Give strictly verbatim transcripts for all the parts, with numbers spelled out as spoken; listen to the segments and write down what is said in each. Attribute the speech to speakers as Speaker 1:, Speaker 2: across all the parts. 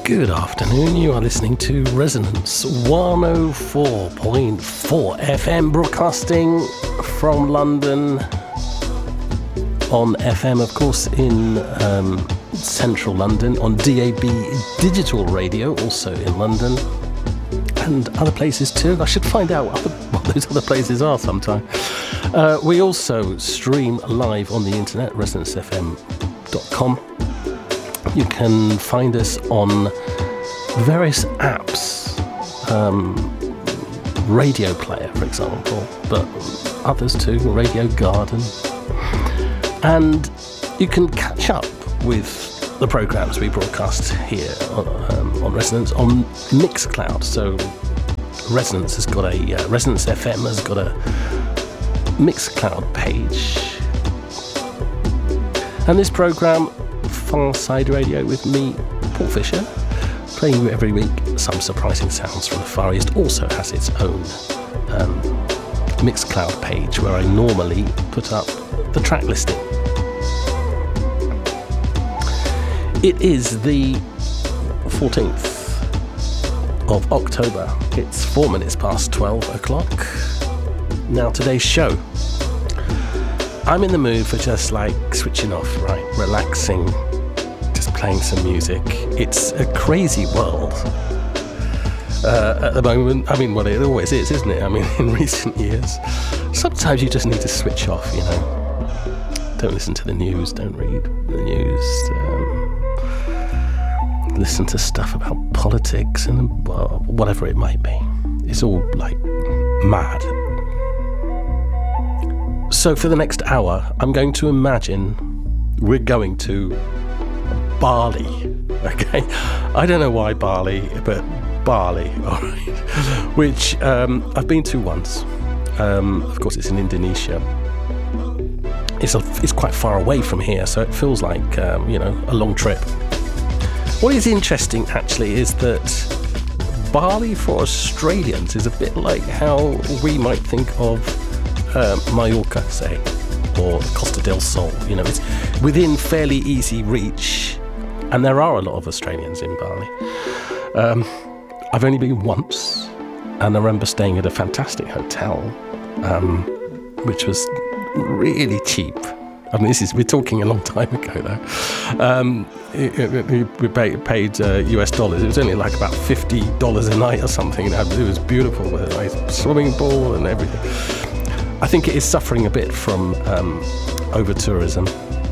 Speaker 1: Good afternoon, you are listening to Resonance one oh four point four F M, broadcasting from London on F M, of course, in um, central London, on D A B digital radio, also in London, and other places too. I should find out other, what those other places are sometime. Uh, we also stream live on the internet, resonance f m dot com. You can find us on various apps, um, Radio Player, for example, but others too, Radio Garden. And you can catch up with the programmes we broadcast here on, um, on Resonance on Mixcloud. So Resonance has got a, uh, Resonance F M has got a Mixcloud page. And this programme, Far Side Radio with me, Paul Fisher, playing you every week some surprising sounds from the Far East, also has its own um, Mixcloud page where I normally put up the track listing. It is the fourteenth of October. It's four minutes past twelve o'clock. Now, today's show, I'm in the mood for just like switching off, right? Relaxing, just playing some music. It's a crazy world uh, at the moment. I mean, well, it always is, isn't it? I mean, in recent years, sometimes you just need to switch off, you know. Don't listen to the news, don't read the news. Um, listen to stuff about politics and well, whatever it might be. It's all like mad. So for the next hour, I'm going to imagine we're going to Bali, okay? I don't know why Bali, but Bali, all right, which um, I've been to once. Um, of course, it's in Indonesia. It's, a, it's quite far away from here, so it feels like, um, you know, a long trip. What is interesting, actually, is that Bali for Australians is a bit like how we might think of Uh, Mallorca, say, or Costa del Sol. You know, it's within fairly easy reach, and there are a lot of Australians in Bali. Um, I've only been once, and I remember staying at a fantastic hotel, um, which was really cheap. I mean, this is we're talking a long time ago, though. Um, it, it, we paid, paid uh, U S dollars. It was only like about fifty dollars a night or something. It was beautiful with a nice swimming pool and everything. I think it is suffering a bit from um, over-tourism,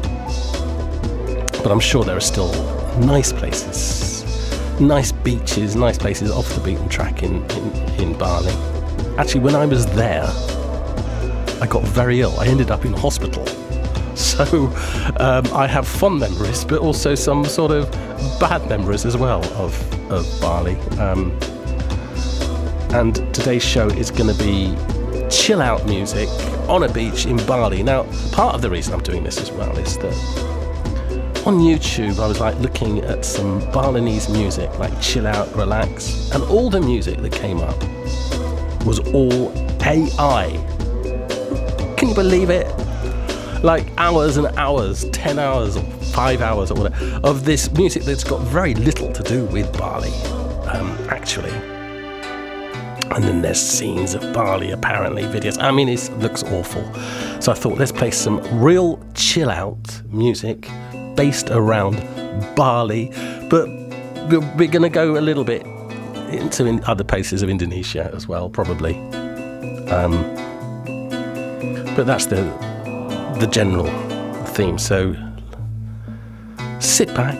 Speaker 1: but I'm sure there are still nice places, nice beaches, nice places off the beaten track in, in, in Bali. Actually, when I was there, I got very ill. I ended up in hospital. So um, I have fond memories, but also some sort of bad memories as well of, of Bali. Um, and today's show is going to be chill out music on a beach in Bali. Now, part of the reason I'm doing this as well is that on YouTube I was like looking at some Balinese music, like chill out, relax, and all the music that came up was all A I. Can you believe it? Like hours and hours, ten hours or five hours or whatever, of this music that's got very little to do with Bali, um, actually. And then there's scenes of Bali, apparently, videos. I mean, it looks awful. So I thought, let's play some real chill-out music based around Bali. But we're going to go a little bit into in other places of Indonesia as well, probably. Um, but that's the the general theme. So sit back.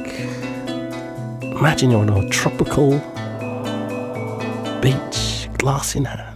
Speaker 1: Imagine you're on a tropical beach, glass in hand.